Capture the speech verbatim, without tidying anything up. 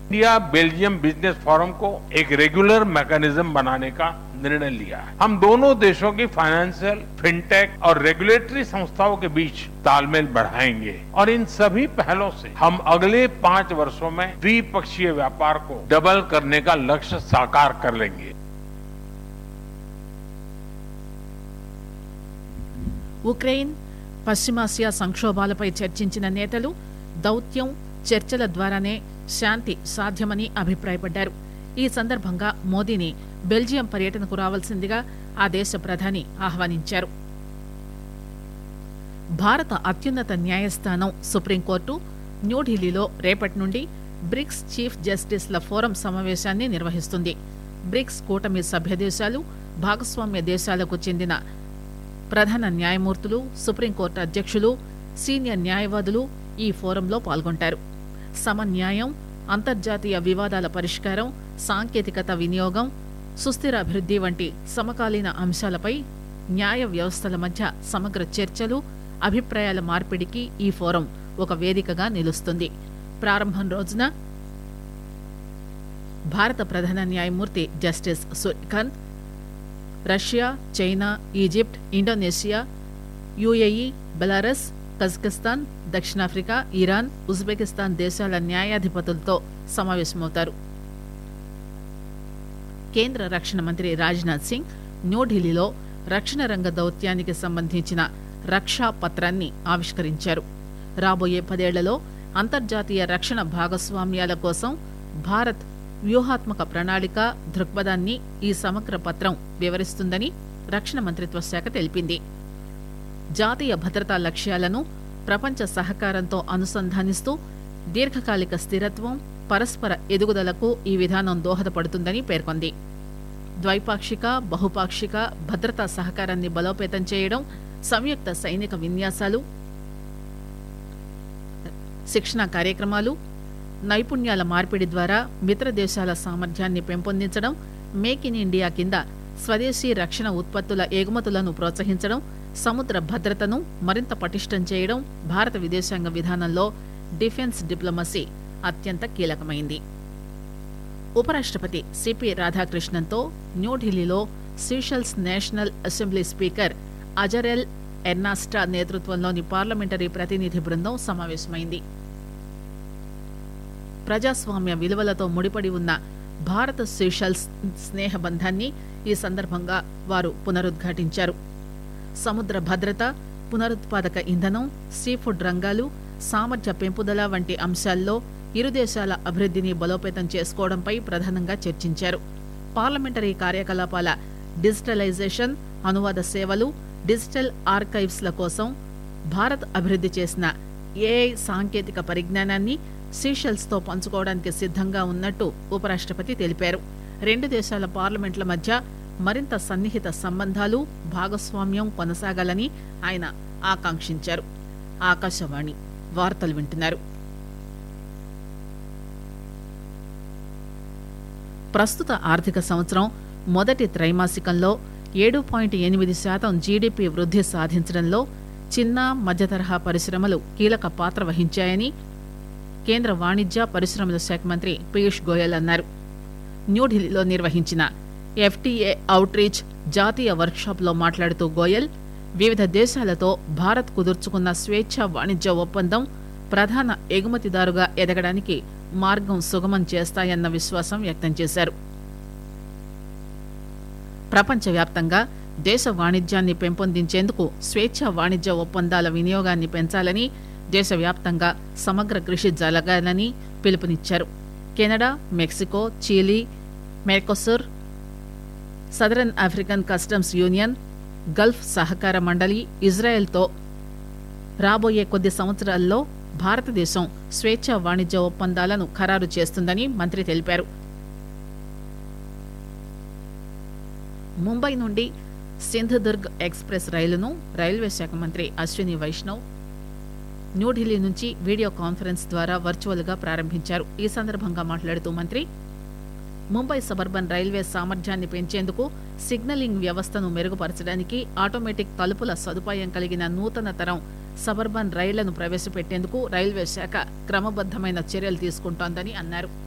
India Belgium business forum को एक regular mechanism बनाने का निर्णय लिया है। हम दोनों देशों की फाइनेंशियल, फिनटेक और रेगुलेटरी संस्थाओं के बीच तालमेल बढ़ाएंगे और इन सभी पहलों से हम अगले पांच वर्षों में द्विपक्षीय व्यापार को डबल करने का लक्ष्य साकार कर लेंगे। ఉక్రెయిన్ పశ్చిమాసియా సంక్షోభాలపై చర్చించిన నేతలు దౌత్యం చర్చల ద్వారానే శాంతి సాధ్యమని అభిప్రాయపడ్డారు. ఈ సందర్భంగా మోదీని బెల్జియం పర్యటనకు రావాల్సిందిగా ఆ దేశ ప్రధాని ఆహ్వానించారు. భారత అత్యున్నత న్యాయస్థానం సుప్రీంకోర్టు న్యూఢిల్లీలో రేపటి నుండి బ్రిక్స్ చీఫ్ జస్టిస్ల ఫోరం సమావేశాన్ని నిర్వహిస్తుంది. బ్రిక్స్ కూటమి సభ్యదేశాలు, భాగస్వామ్య దేశాలకు చెందిన ప్రధాన న్యాయమూర్తులు, సుప్రీంకోర్టు అధ్యక్షులు, సీనియర్ న్యాయవాదులు ఈ ఫోరంలో పాల్గొంటారు. సమన్యాయం, అంతర్జాతీయ వివాదాల పరిష్కారం, సాంకేతికత వినియోగం, సుస్థిర అభివృద్ది వంటి సమకాలీన అంశాలపై న్యాయ వ్యవస్థల మధ్య సమగ్ర చర్చలు, అభిప్రాయాల మార్పిడికి ఈ ఫోరం ఒక వేదికగా నిలుస్తుంది. ప్రారంభం రోజున భారత ప్రధాన న్యాయమూర్తి justice Surya Kant Russia, China, Egypt, Indonesia, UAE, Belarus, Kazakhstan, దక్షిణాఫ్రికా, ఇరాన్, ఉజ్బెకిస్తాన్ దేశాల న్యాయాధిపతులతో సమావేశమవుతారు. కేంద్ర రక్షణ మంత్రి రాజ్నాథ్ సింగ్ న్యూఢిల్లీలో రక్షణ రంగ దౌత్యానికి సంబంధించిన రక్షా పత్రాన్ని ఆవిష్కరించారు. రాబోయే పదేళ్లలో అంతర్జాతీయ రక్షణ భాగస్వామ్యాల కోసం భారత్ వ్యూహాత్మక ప్రణాళిక దృక్పథాన్ని ఈ సమగ్ర పత్రం వివరిస్తుందని రక్షణ మంత్రిత్వ శాఖ తెలిపింది. జాతీయ భద్రతా లక్ష్యాలను ప్రపంచ సహకారంతో అనుసంధానిస్తూ దీర్ఘకాలిక స్థిరత్వం, పరస్పర ఎదుగుదలకు ఈ విధానం దోహదపడుతుందని పేర్కొంది. ద్వైపాక్షిక, బహుపాక్షిక భద్రతా సహకారాన్ని బలోపేతం చేయడం, సంయుక్త సైనిక విన్యాసాలు, శిక్షణా కార్యక్రమాలు, నైపుణ్యాల మార్పిడి ద్వారా మిత్ర దేశాల సామర్థ్యాన్ని పెంపొందించడం, మేక్ ఇన్ ఇండియా కింద స్వదేశీ రక్షణ ఉత్పత్తుల ఎగుమతులను ప్రోత్సహించడం, సముద్ర భద్రతను మరింత పటిష్టం చేయడం భారత విదేశాంగ విధానంలో డిఫెన్స్ డిప్లొమసీ అత్యంత కీలకమైంది. ఉపరాష్టపతి సిపి రాధాకృష్ణన్తో న్యూఢిల్లీలో సీషెల్స్ నేషనల్ అసెంబ్లీ స్పీకర్ అజరెల్ ఎర్నాస్టా నేతృత్వంలోని పార్లమెంటరీ ప్రతినిధి బృందం సమావేశమైంది. ప్రజాస్వామ్య విలువలతో ముడిపడి ఉన్న భారత సీషెల్స్ స్నేహబంధాన్ని ఈ సందర్భంగా వారు పునరుద్ఘాటించారు. సముద్ర భద్రత, పునరుత్పాదక ఇంధనం, సీఫుడ్ రంగాలు, సామర్థ్య పెంపుదల వంటి అంశాల్లో ఇరు దేశాల అభివృద్దిని బలోపేతం చేసుకోవడంపై ప్రధానంగా చర్చించారు. పార్లమెంటరీ కార్యకలాపాల డిజిటలైజేషన్, అనువాద సేవలు, డిజిటల్ ఆర్కైవ్స్ల కోసం భారత్ అభివృద్ది చేసిన ఏఐ సాంకేతిక పరిజ్ఞానాన్ని సీషెల్స్ తో పంచుకోవడానికి సిద్దంగా ఉన్నట్టు ఉపరాష్టపతి తెలిపారు. రెండు దేశాల పార్లమెంట్ల మధ్య మరింత సన్నిహిత సంబంధాలు, భాగస్వామ్యం కొనసాగాలని ఆయన ఆకాంక్షించారు. ఆకాశవాణి వార్తలు వింటున్నారు. ప్రస్తుత ఆర్థిక సంవత్సరం మొదటి త్రైమాసికంలో ఏడు పాయింట్ ఎనిమిది శాతం జీడీపీ వృద్ది సాధించడంలో చిన్న మధ్యతరహా పరిశ్రమలు కీలక పాత్ర వహించాయని కేంద్ర వాణిజ్య పరిశ్రమల శాఖ మంత్రి పీయూష్ గోయల్ అన్నారు. న్యూఢిల్లీలో నిర్వహించిన ఎఫ్టీఏ అవుట్ రీచ్ జాతీయ వర్క్షాప్ లో మాట్లాడుతూ గోయల్ వివిధ దేశాలతో భారత్ కుదుర్చుకున్న స్వేచ్ఛా వాణిజ్య ఒప్పందం ప్రధాన ఎగుమతిదారుగా ఎదగడానికి మార్గం సుగమం చేస్తాయన్న విశ్వాసం వ్యక్తం చేశారు. ప్రపంచవ్యాప్తంగా దేశ వాణిజ్యాన్ని పెంపొందించేందుకు స్వేచ్ఛా వాణిజ్య ఒప్పందాల వినియోగాన్ని పెంచాలని, దేశవ్యాప్తంగా సమగ్ర కృషి జరగాలని పిలుపునిచ్చారు. Canada, Mexico, Chile, Mercosur, southern African customs union, Gulf సహకార మండలి, ఇజ్రాయెల్తో రాబోయే కొద్ది సంవత్సరాల్లో భారతదేశం స్వేచ్ఛా వాణిజ్య ఒప్పందాలను ఖరారు చేస్తుందని మంత్రి తెలిపారు. ముంబై నుండి సింధుదుర్గ్ ఎక్స్ప్రెస్ రైలును రైల్వే శాఖ మంత్రి అశ్విని వైష్ణవ్ న్యూఢిల్లీ నుంచి వీడియో కాన్ఫరెన్స్ ద్వారా వర్చువల్ గా ప్రారంభించారు. ఈ సందర్భంగా మాట్లాడుతూ మంత్రి ముంబై సబర్బన్ రైల్వే సామర్థ్యాన్ని పెంచేందుకు, సిగ్నలింగ్ వ్యవస్థను మెరుగుపరచడానికి ఆటోమేటిక్ తలుపుల సదుపాయం కలిగిన నూతన తరం సబర్బన్ రైళ్లను ప్రవేశపెట్టేందుకు రైల్వే శాఖ క్రమబద్దమైన చర్యలు తీసుకుంటోందని అన్నారు.